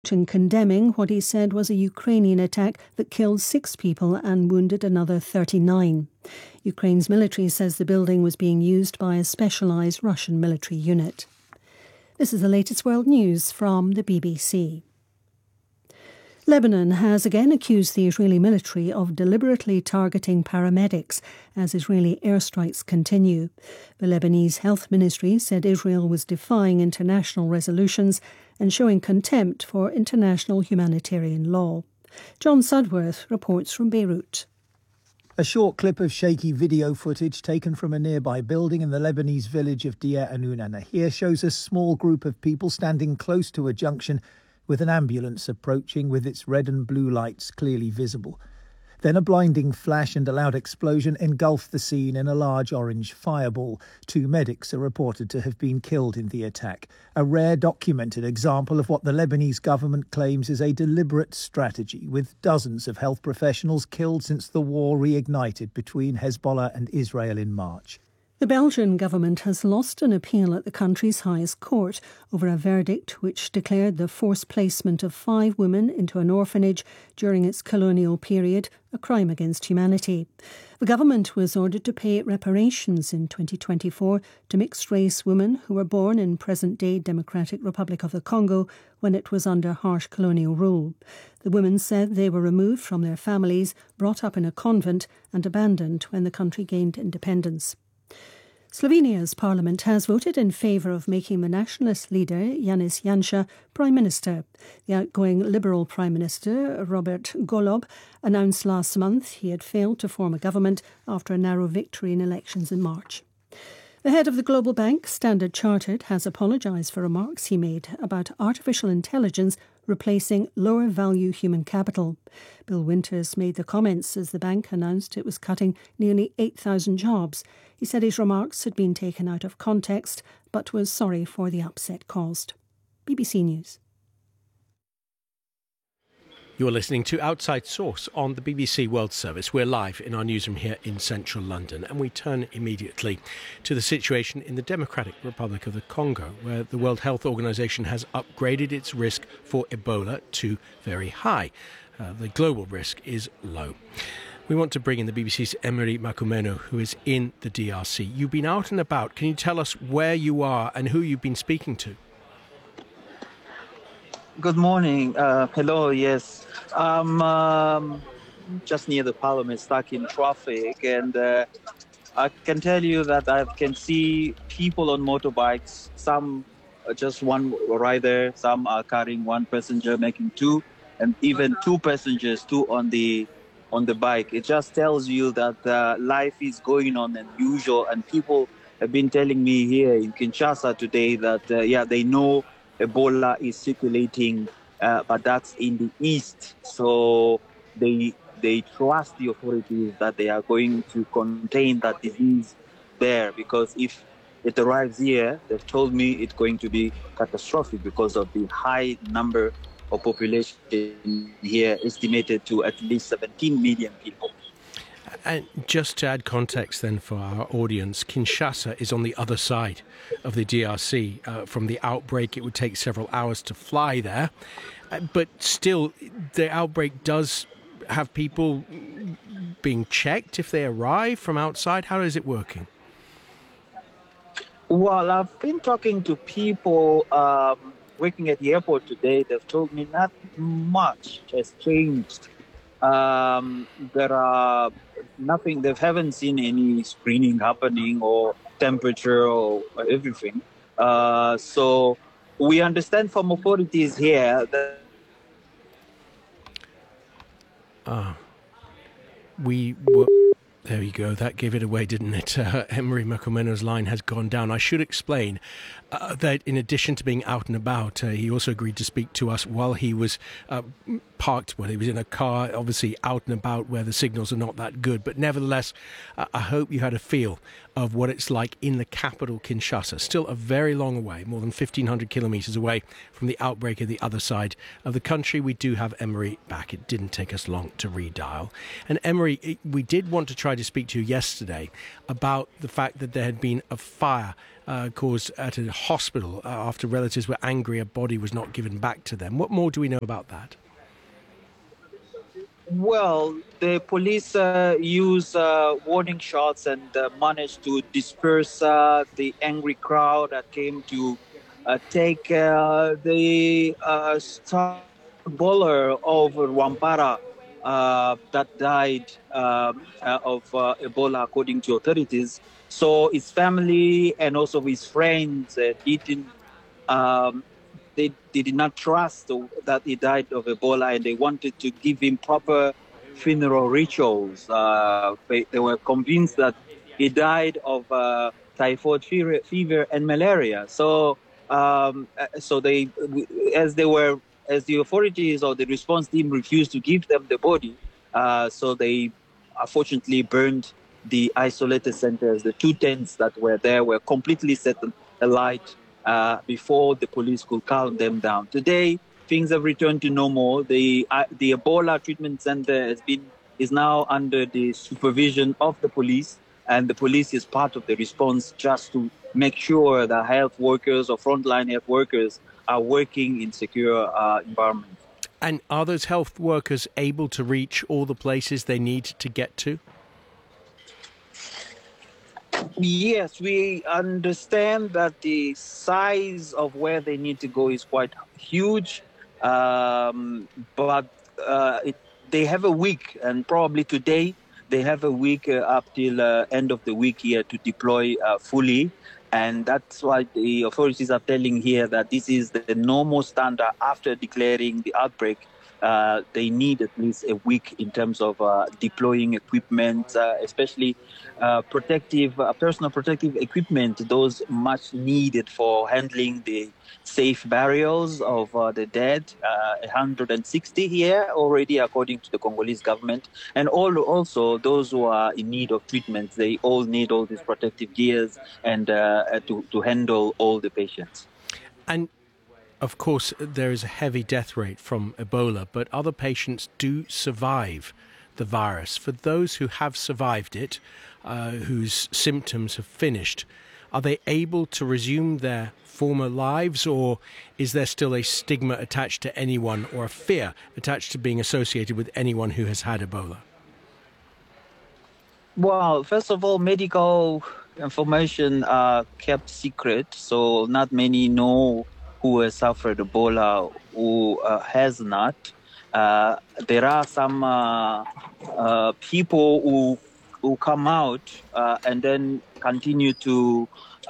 in condemning what he said was a Ukrainian attack that killed 6 people and wounded another 39. Ukraine's military says the building was being used by a specialised Russian military unit. This is the latest world news from the BBC. Lebanon has again accused the Israeli military of deliberately targeting paramedics as Israeli airstrikes continue. The Lebanese Health Ministry said Israel was defying international resolutions and showing contempt for international humanitarian law. John Sudworth reports from Beirut. A short clip of shaky video footage taken from a nearby building in the Lebanese village of Deir Anoun Anahir shows a small group of people standing close to a junction with an ambulance approaching with its red and blue lights clearly visible. Then a blinding flash and a loud explosion engulfed the scene in a large orange fireball. 2 medics are reported to have been killed in the attack, a rare documented example of what the Lebanese government claims is a deliberate strategy, with dozens of health professionals killed since the war reignited between Hezbollah and Israel in March. The Belgian government has lost an appeal at the country's highest court over a verdict which declared the forced placement of 5 women into an orphanage during its colonial period a crime against humanity. The government was ordered to pay reparations in 2024 to mixed-race women who were born in present-day Democratic Republic of the Congo when it was under harsh colonial rule. The women said they were removed from their families, brought up in a convent and abandoned when the country gained independence. Slovenia's parliament has voted in favour of making the nationalist leader, Janez Janša, Prime Minister. The outgoing Liberal Prime Minister, Robert Golob, announced last month he had failed to form a government after a narrow victory in elections in March. The head of the global bank, Standard Chartered, has apologised for remarks he made about artificial intelligence replacing lower-value human capital. Bill Winters made the comments as the bank announced it was cutting nearly 8,000 jobs. He said his remarks had been taken out of context, but was sorry for the upset caused. BBC News. You're listening to Outside Source on the BBC World Service. We're live in our newsroom here in central London, and we turn immediately to the situation in the Democratic Republic of the Congo, where the World Health Organization has upgraded its risk for Ebola to very high. The global risk is low. We want to bring in the BBC's Emery Makumenu, who is in the DRC. You've been out and about. Can you tell us where you are and who you've been speaking to? Good morning. Hello, yes. I'm just near the parliament, stuck in traffic, and I can tell you that I can see people on motorbikes, some just one rider, some are carrying one passenger, making 2, and even 2 passengers, 2 on the bike. It just tells you that life is going on as usual, and people have been telling me here in Kinshasa today that, they know Ebola is circulating, but that's in the east. So they trust the authorities that they are going to contain that disease there, because if it arrives here, they've told me it's going to be catastrophic because of the high number of population here, estimated to at least 17 million people. And just to add context then for our audience, Kinshasa is on the other side of the DRC. From the outbreak, it would take several hours to fly there. But still, the outbreak does have people being checked if they arrive from outside. How is it working? Well, I've been talking to people working at the airport today. They've told me not much has changed. There are nothing, they haven't seen any screening happening or temperature or everything. So we understand from authorities here that there you go. That gave it away, didn't it? Emery Makumenu's line has gone down. I should explain that in addition to being out and about, he also agreed to speak to us while he was parked, he was in a car, obviously out and about where the signals are not that good. But nevertheless, I hope you had a feel of what it's like in the capital, Kinshasa. Still a very long way, more than 1,500 kilometres away from the outbreak at the other side of the country. We do have Emery back. It didn't take us long to redial. And Emery, we did want to try tried to speak to you yesterday about the fact that there had been a fire caused at a hospital after relatives were angry a body was not given back to them. What more do we know about that? Well, the police used warning shots and managed to disperse the angry crowd that came to take the star bowler of Rwampara that died of Ebola, according to authorities. So his family and also his friends didn't. They did not trust that he died of Ebola, and they wanted to give him proper funeral rituals. They were convinced that he died of typhoid fever and malaria. So, as the authorities or the response team refused to give them the body, so they unfortunately burned the isolated centers. The 2 tents that were there were completely set alight before the police could calm them down. Today, things have returned to normal. The Ebola treatment center is now under the supervision of the police, and the police is part of the response just to make sure that health workers or frontline health workers are working in secure environments. And are those health workers able to reach all the places they need to get to? Yes, we understand that the size of where they need to go is quite huge, but they have a week, and probably today they have a week up till end of the week here to deploy fully. And that's why the authorities are telling here that this is the normal standard after declaring the outbreak. They need at least a week in terms of deploying equipment, especially personal protective equipment, those much needed for handling the safe burials of the dead, 160 here already, according to the Congolese government. And also those who are in need of treatment, they all need all these protective gears and to handle all the patients. And of course, there is a heavy death rate from Ebola, but other patients do survive the virus. For those who have survived it, whose symptoms have finished, are they able to resume their former lives, or is there still a stigma attached to anyone, or a fear attached to being associated with anyone who has had Ebola? Well, first of all, medical information are kept secret, so not many know who has suffered Ebola, who has not. There are some people who come out and then continue to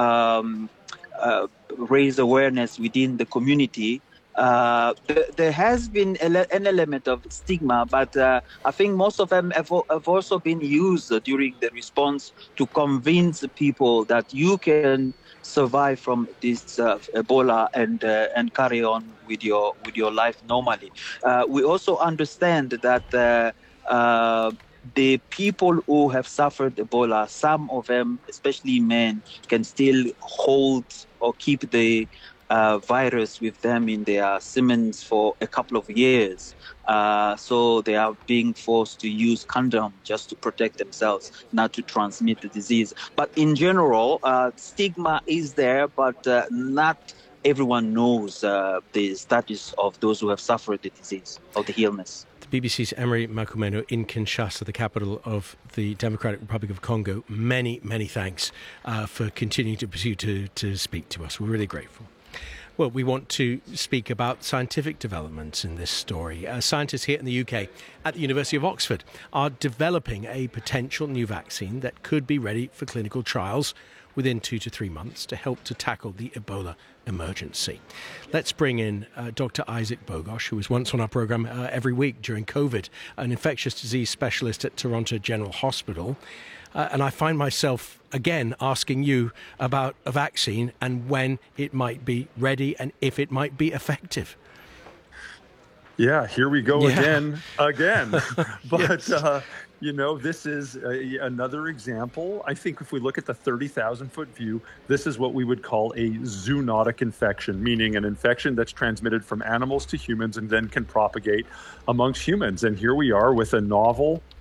raise awareness within the community. There has been an element of stigma, but I think most of them have also been used during the response to convince people that you can survive from this Ebola and carry on with your life normally. We also understand that the people who have suffered Ebola, some of them, especially men, can still hold or keep the virus with them in their semens for a couple of years. So they are being forced to use condom just to protect themselves, not to transmit the disease. But in general, stigma is there, but not everyone knows the status of those who have suffered the disease or the illness. The BBC's Emery Makumenu in Kinshasa, the capital of the Democratic Republic of Congo. Many, many thanks for continuing to pursue to speak to us. We're really grateful. Well, we want to speak about scientific developments in this story. Scientists here in the UK at the University of Oxford are developing a potential new vaccine that could be ready for clinical trials within 2 to 3 months to help to tackle the Ebola emergency. Let's bring in Dr. Isaac Bogosh, who was once on our programme every week during COVID, an infectious disease specialist at Toronto General Hospital. And I find myself, again, asking you about a vaccine and when it might be ready and if it might be effective. Yeah, here we go again. But, Yes. This is another example. I think if we look at the 30,000-foot view, this is what we would call a zoonotic infection, meaning an infection that's transmitted from animals to humans and then can propagate amongst humans. And here we are with a novel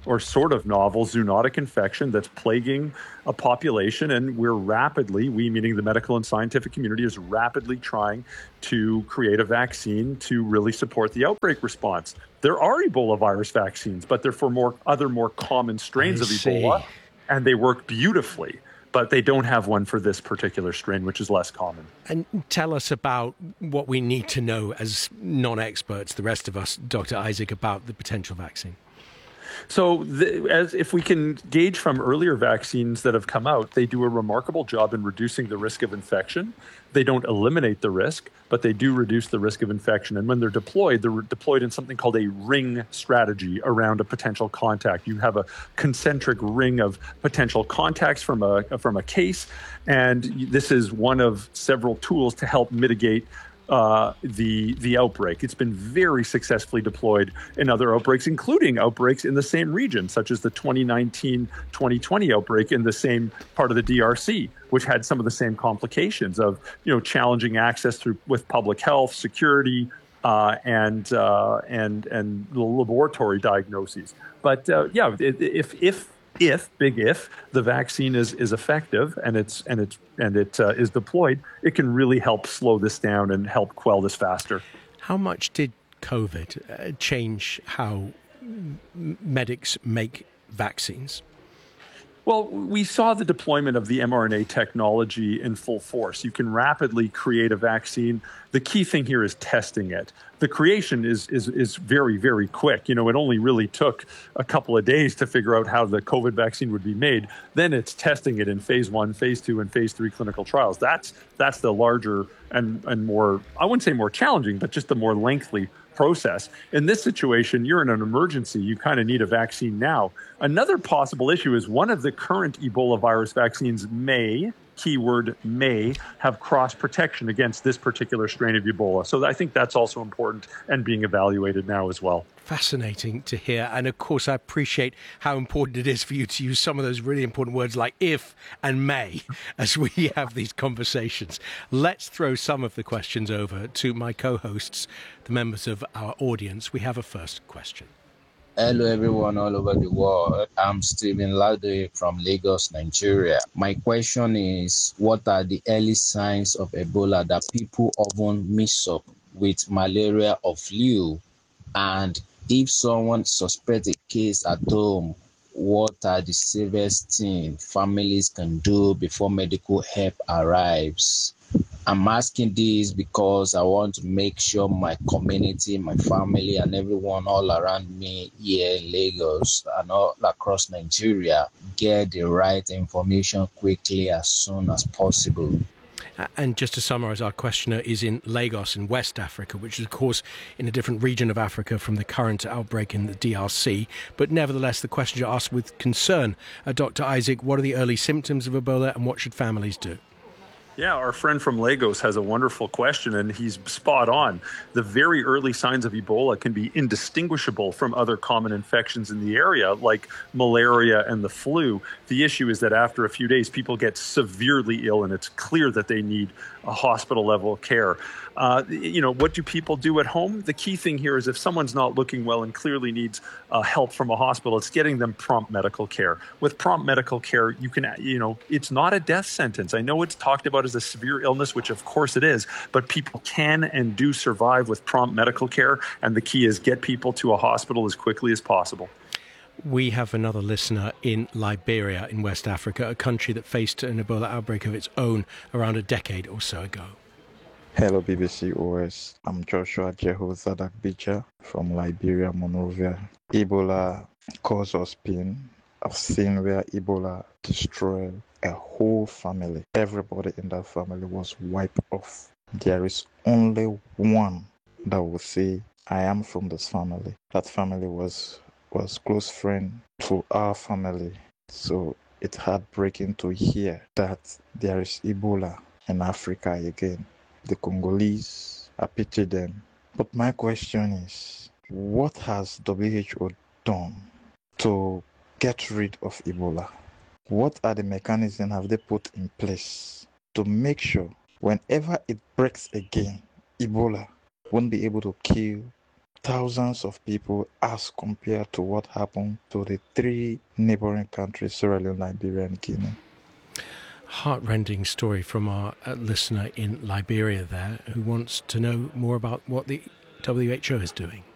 or sort of novel zoonotic infection that's plaguing a population. And we meaning the medical and scientific community, is rapidly trying to create a vaccine to really support the outbreak response. There are Ebola virus vaccines, but they're for other more common strains of Ebola, and they work beautifully. But they don't have one for this particular strain, which is less common. And tell us about what we need to know as non-experts, the rest of us, Dr. Isaac, about the potential vaccine. So as if we can gauge from earlier vaccines that have come out, they do a remarkable job in reducing the risk of infection. They don't eliminate the risk, but they do reduce the risk of infection. And when they're deployed in something called a ring strategy around a potential contact. You have a concentric ring of potential contacts from a case, and this is one of several tools to help mitigate the outbreak. It's been very successfully deployed in other outbreaks, including outbreaks in the same region, such as the 2019-2020 outbreak in the same part of the DRC, which had some of the same complications of challenging access with public health, security, and the laboratory diagnoses. But if the vaccine is effective and it is deployed, it can really help slow this down and help quell this faster. How much did COVID change how medics make vaccines? Well, we saw the deployment of the mRNA technology in full force. You can rapidly create a vaccine. The key thing here is testing it. The creation is very, very quick. It only really took a couple of days to figure out how the COVID vaccine would be made. Then it's testing it in phase 1, phase 2, and phase 3 clinical trials. That's the larger and more, I wouldn't say more challenging, but just the more lengthy process. In this situation, you're in an emergency. You kind of need a vaccine now. Another possible issue is one of the current Ebola virus vaccines may have cross protection against this particular strain of Ebola. So I think that's also important and being evaluated now as well. Fascinating to hear. And of course, I appreciate how important it is for you to use some of those really important words like if and may as we have these conversations. Let's throw some of the questions over to my co-hosts, the members of our audience. We have a first question. Hello, everyone all over the world. I'm Stephen Lade from Lagos, Nigeria. My question is, what are the early signs of Ebola that people often mix up with malaria or flu? And if someone suspects a case at home, what are the safest things families can do before medical help arrives? I'm asking this because I want to make sure my community, my family, and everyone all around me here in Lagos and all across Nigeria get the right information quickly as soon as possible. And just to summarise, our questioner is in Lagos in West Africa, which is, of course, in a different region of Africa from the current outbreak in the DRC. But nevertheless, the questions are asked with concern. Dr. Isaac, what are the early symptoms of Ebola and what should families do? Yeah, our friend from Lagos has a wonderful question, and he's spot on. The very early signs of Ebola can be indistinguishable from other common infections in the area, like malaria and the flu. The issue is that after a few days, people get severely ill, and it's clear that they need a hospital-level care. What do people do at home? The key thing here is if someone's not looking well and clearly needs help from a hospital, it's getting them prompt medical care. With prompt medical care, you can, it's not a death sentence. I know it's talked about as a severe illness, which of course it is, but people can and do survive with prompt medical care. And the key is get people to a hospital as quickly as possible. We have another listener in Liberia in West Africa, a country that faced an Ebola outbreak of its own around a decade or so ago. Hello, BBC OS. I'm Joshua Jehozadak Bija from Liberia, Monrovia. Ebola caused us pain. I've seen where Ebola destroyed a whole family. Everybody in that family was wiped off. There is only one that will say, I am from this family. That family was close friend to our family. So it's heartbreaking to hear that there is Ebola in Africa again. The Congolese, I pity them. But my question is, what has WHO done to get rid of Ebola? What are the mechanisms have they put in place to make sure whenever it breaks again, Ebola won't be able to kill thousands of people as compared to what happened to the three neighboring countries, Sierra Leone, Liberia, and Guinea. Heartrending story from our listener in Liberia there, who wants to know more about what the WHO is doing.